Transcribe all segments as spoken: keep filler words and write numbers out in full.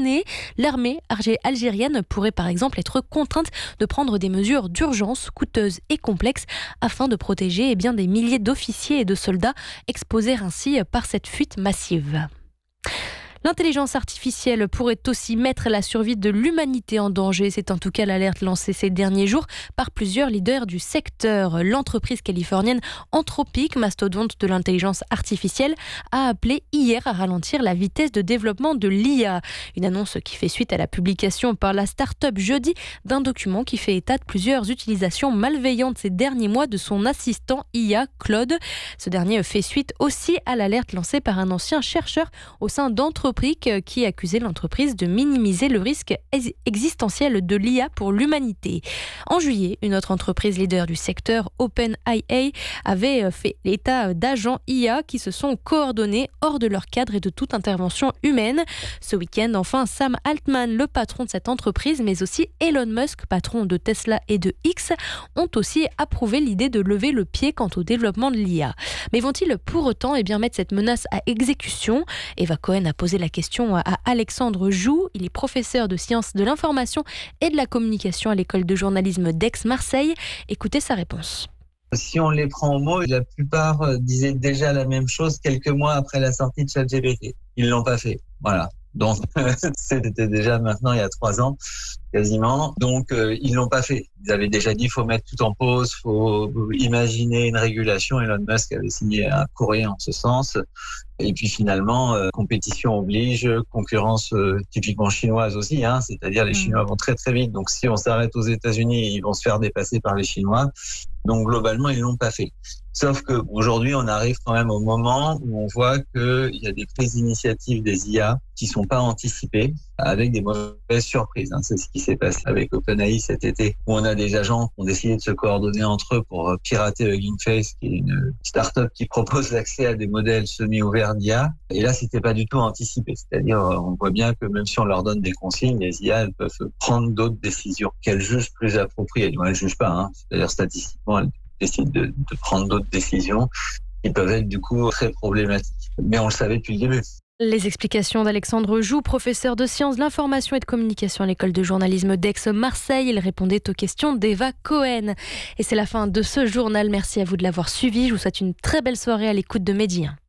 journée. L'armée algérienne pourrait par exemple être contrainte de prendre des mesures d'urgence coûteuses et complexes afin de protéger eh bien, des milliers d'officiers et de soldats exposés ainsi par cette fuite massive. L'intelligence artificielle pourrait aussi mettre la survie de l'humanité en danger. C'est en tout cas l'alerte lancée ces derniers jours par plusieurs leaders du secteur. L'entreprise californienne Anthropic, mastodonte de l'intelligence artificielle, a appelé hier à ralentir la vitesse de développement de l'I A. Une annonce qui fait suite à la publication par la start-up jeudi d'un document qui fait état de plusieurs utilisations malveillantes ces derniers mois de son assistant I A Claude. Ce dernier fait suite aussi à l'alerte lancée par un ancien chercheur au sein d'Anthropic qui accusait l'entreprise de minimiser le risque existentiel de l'I A pour l'humanité. En juillet, une autre entreprise leader du secteur, OpenAI, avait fait état d'agents I A qui se sont coordonnés hors de leur cadre et de toute intervention humaine. Ce week-end, enfin, Sam Altman, le patron de cette entreprise, mais aussi Elon Musk, patron de Tesla et de X, ont aussi approuvé l'idée de lever le pied quant au développement de l'I A. Mais vont-ils pour autant eh bien, mettre cette menace à exécution ? Eva Cohen a posé la question à Alexandre Joux. Il est professeur de sciences de l'information et de la communication à l'école de journalisme d'Aix-Marseille. Écoutez sa réponse. Si on les prend au mot, la plupart disaient déjà la même chose quelques mois après la sortie de ChatGPT. Ils l'ont pas fait. Voilà. Donc, c'était déjà maintenant il y a trois ans, quasiment. Donc, euh, ils l'ont pas fait. Ils avaient déjà dit, faut mettre tout en pause, faut imaginer une régulation. Elon Musk avait signé un courrier en ce sens. Et puis finalement, euh, compétition oblige, concurrence euh, typiquement chinoise aussi, hein, c'est-à-dire les Chinois vont très très vite. Donc si on s'arrête aux États-Unis, ils vont se faire dépasser par les Chinois. Donc globalement, ils l'ont pas fait. Sauf que aujourd'hui, on arrive quand même au moment où on voit qu'il y a des prises d'initiative des I A qui sont pas anticipées, avec des mauvaises surprises. Hein. C'est ce qui s'est passé avec OpenAI cet été, où on a des agents qui ont décidé de se coordonner entre eux pour pirater Hugging Face, qui est une start-up qui propose l'accès à des modèles semi-ouverts d'I A. Et là, c'était pas du tout anticipé. C'est-à-dire, on voit bien que même si on leur donne des consignes, les I A elles peuvent prendre d'autres décisions qu'elles jugent plus appropriées. Elles ne jugent pas. Hein. C'est-à-dire, statistiquement, elles décident de, de prendre d'autres décisions qui peuvent être du coup très problématiques. Mais on le savait depuis le début. Les explications d'Alexandre Joux, professeur de sciences de l'information et de communication à l'école de journalisme d'Aix-Marseille. Il répondait aux questions d'Eva Cohen. Et c'est la fin de ce journal. Merci à vous de l'avoir suivi. Je vous souhaite une très belle soirée à l'écoute de Medi un.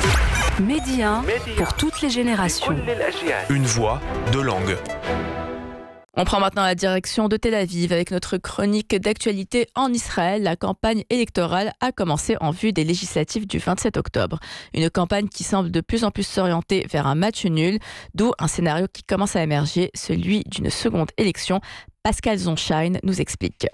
Medi un, pour toutes les générations. Une voix, deux langues. On prend maintenant la direction de Tel Aviv avec notre chronique d'actualité en Israël. La campagne électorale a commencé en vue des législatives du vingt-sept octobre. Une campagne qui semble de plus en plus s'orienter vers un match nul, d'où un scénario qui commence à émerger, celui d'une seconde élection. Pascal Zonshine nous explique.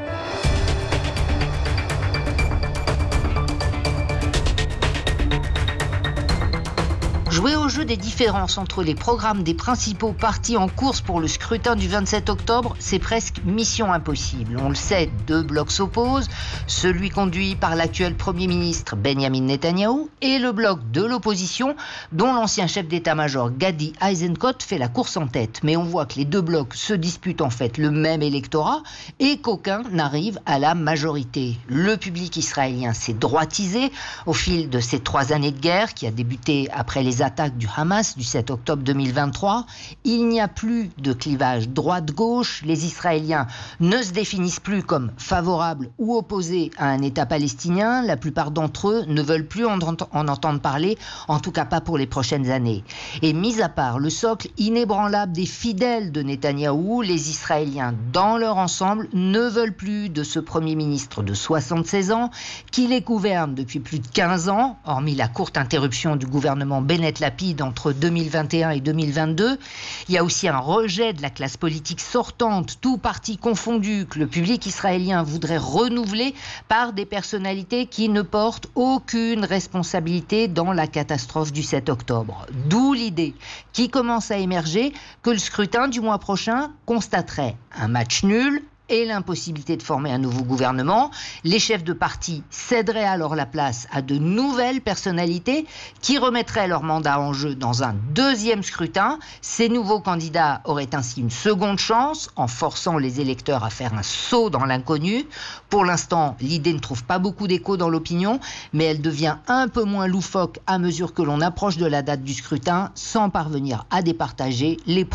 Jouer au jeu des différences entre les programmes des principaux partis en course pour le scrutin du vingt-sept octobre, c'est presque mission impossible. On le sait, deux blocs s'opposent, celui conduit par l'actuel Premier ministre Benjamin Netanyahou et le bloc de l'opposition dont l'ancien chef d'état-major Gadi Eisenkot fait la course en tête. Mais on voit que les deux blocs se disputent en fait le même électorat et qu'aucun n'arrive à la majorité. Le public israélien s'est droitisé au fil de ces trois années de guerre qui a débuté après les attaque du Hamas du sept octobre deux mille vingt-trois. Il n'y a plus de clivage droite-gauche. Les Israéliens ne se définissent plus comme favorables ou opposés à un État palestinien. La plupart d'entre eux ne veulent plus en, ent- en entendre parler, en tout cas pas pour les prochaines années. Et mis à part le socle inébranlable des fidèles de Netanyahou, les Israéliens dans leur ensemble ne veulent plus de ce Premier ministre de soixante-seize ans qui les gouverne depuis plus de quinze ans, hormis la courte interruption du gouvernement Bennett Lapide entre deux mille vingt et un et deux mille vingt-deux. Il y a aussi un rejet de la classe politique sortante, tout parti confondu, que le public israélien voudrait renouveler par des personnalités qui ne portent aucune responsabilité dans la catastrophe du sept octobre. D'où l'idée qui commence à émerger que le scrutin du mois prochain constaterait un match nul et l'impossibilité de former un nouveau gouvernement. Les chefs de parti céderaient alors la place à de nouvelles personnalités qui remettraient leur mandat en jeu dans un deuxième scrutin. Ces nouveaux candidats auraient ainsi une seconde chance en forçant les électeurs à faire un saut dans l'inconnu. Pour l'instant, l'idée ne trouve pas beaucoup d'écho dans l'opinion, mais elle devient un peu moins loufoque à mesure que l'on approche de la date du scrutin sans parvenir à départager les